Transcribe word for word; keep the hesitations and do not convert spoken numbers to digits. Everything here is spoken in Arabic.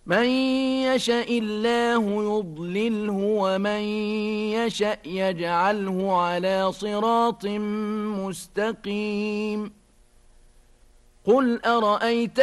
من يشاء الله يضلله ومن يشاء يجعله على صراط مستقيم قل أرأيت